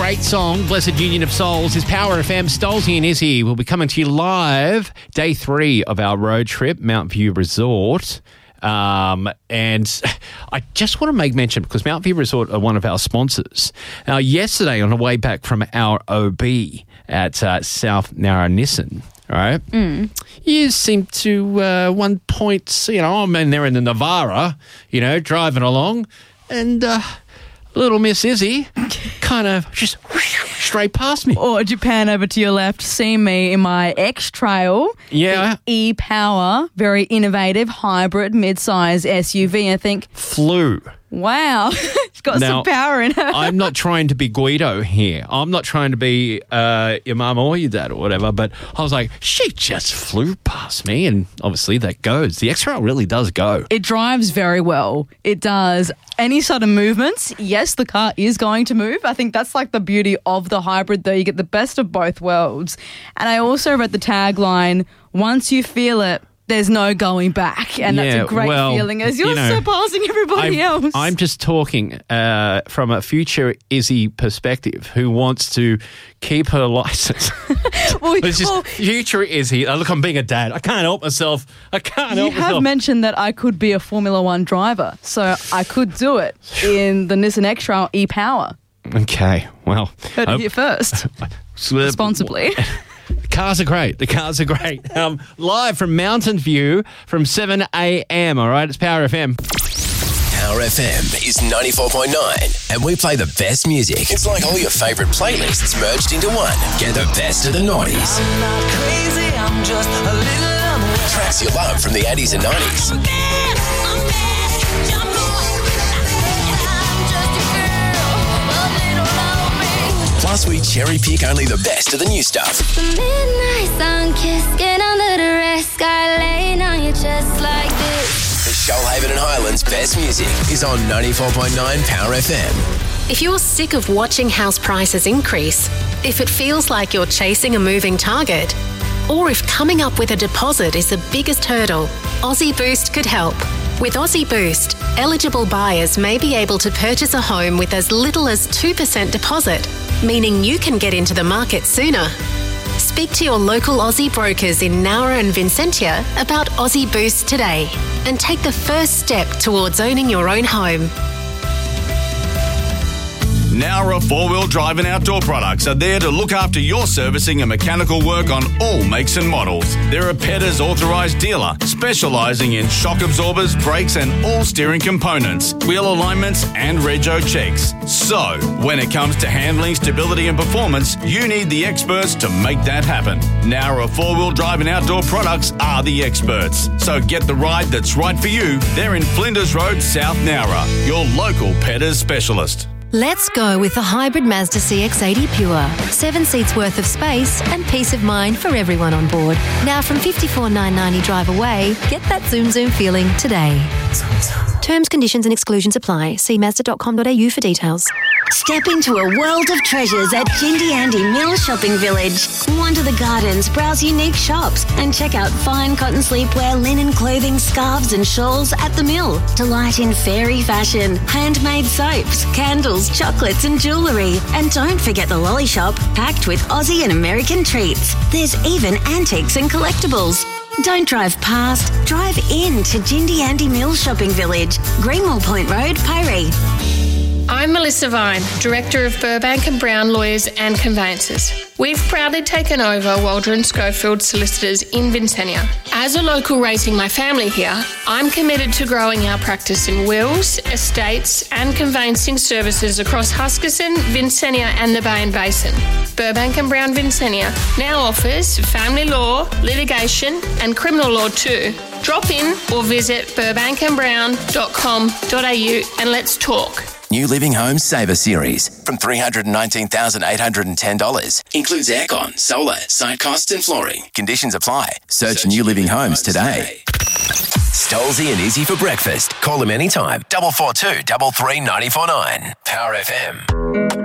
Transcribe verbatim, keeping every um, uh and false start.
great song, Blessed Union of Souls, is Power F M. Stolzy and Izzy will be coming to you live, day three of our road trip, Mount View Resort. Um, and I just want to make mention, because Mount View Resort are one of our sponsors. Now, yesterday on the way back from our O B at uh, South Nowra Nissan, all right, mm. you seem to, uh, one point, you know, I'm in there in the Navara, you know, driving along, and uh, little Miss Izzy kind of just straight past me. Or Japan over to your left, see me in my X-Trail. Yeah. E-Power, very innovative, hybrid, mid-size S U V, I think. Flew. Wow. It's got now, some power in her. I'm not trying to be Guido here. I'm not trying to be uh, your mum or your dad or whatever, but I was like, she just flew past me, and obviously that goes. The X-Trail really does go. It drives very well. It does. Any sudden movements, yes, the car is going to move. I think that's like the beauty of the hybrid, though. You get the best of both worlds. And I also read the tagline, once you feel it, there's no going back. And yeah, that's a great well, feeling as you're you know, surpassing everybody I'm, else. I'm just talking uh, from a future Izzy perspective who wants to keep her license. well, it's just well, future Izzy. Oh, look, I'm being a dad. I can't help myself. I can't you help myself. You have mentioned that I could be a Formula One driver, so I could do it in the Nissan X-Trail E-Power. Okay, well. Heard it here first. Responsibly. The cars are great. The cars are great. Um, live from Mountain View from seven a.m, all right? It's Power F M. Power F M is ninety-four point nine, and we play the best music. It's like all your favourite playlists merged into one. Get the best of the nineties. I'm not crazy, I'm just a little unaware. Tracks you love from the eighties and nineties. I'm bad, I'm bad, jump on. I'm just a girl, a little lonely. Plus, we cherry pick only the best of the new stuff. The midnight sun kiss, get under the rest, sky laying on your chest like this. The Shoalhaven and Highlands best music is on ninety-four point nine Power F M. If you're sick of watching house prices increase, if it feels like you're chasing a moving target, or if coming up with a deposit is the biggest hurdle, Aussie Boost could help. With Aussie Boost, eligible buyers may be able to purchase a home with as little as two percent deposit, meaning you can get into the market sooner. Speak to your local Aussie brokers in Nowra and Vincentia about Aussie Boost today and take the first step towards owning your own home. Nowra four-wheel drive and outdoor products are there to look after your servicing and mechanical work on all makes and models. They're a Petters authorised dealer, specialising in shock absorbers, brakes and all steering components, wheel alignments and rego checks. So, when it comes to handling, stability and performance, you need the experts to make that happen. Nowra four-wheel drive and outdoor products are the experts. So get the ride that's right for you. They're in Flinders Road, South Nowra, your local Petters specialist. Let's go with the hybrid Mazda C X eighty Pure. Seven seats worth of space and peace of mind for everyone on board. Now from fifty-four thousand nine hundred ninety drive away, get that zoom zoom feeling today. Terms, conditions and exclusions apply. See mazda dot com dot a u for details. Step into a world of treasures at Jindy Andy Mill Shopping Village. Wander the gardens, browse unique shops and check out fine cotton sleepwear, linen clothing, scarves and shawls at the mill. Delight in fairy fashion, handmade soaps, candles, chocolates and jewellery. And don't forget the lolly shop, packed with Aussie and American treats. There's even antiques and collectibles. Don't drive past, drive in to Jindy Andy Mill Shopping Village, Greenwell Point Road, Piree. I'm Melissa Vine, Director of Burbank and Brown Lawyers and Conveyancers. We've proudly taken over Waldron Schofield Solicitors in Vincentia. As a local raising my family here, I'm committed to growing our practice in wills, estates and conveyancing services across Huskisson, Vincentia and the Bay Basin. Burbank and Brown Vincentia now offers family law, litigation and criminal law too. Drop in or visit burbank and brown dot com dot a u and let's talk. New Living Homes Saver Series from three hundred nineteen thousand eight hundred ten dollars. Includes aircon, solar, site costs and flooring. Conditions apply. Search, Search New Living Homes today. Stolzy and Izzy for breakfast. Call them anytime. double four two, double three, nine four nine. Power F M.